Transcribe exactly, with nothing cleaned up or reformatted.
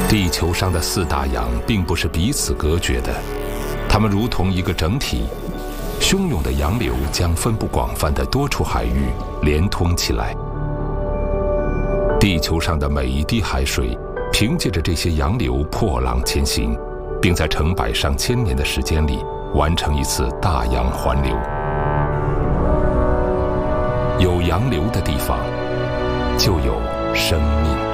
地球上的四大洋并不是彼此隔绝的，它们如同一个整体，汹涌的洋流将分布广泛的多处海域连通起来。地球上的每一滴海水，凭借着这些洋流破浪前行，并在成百上千年的时间里完成一次大洋环流。有洋流的地方，就有生命。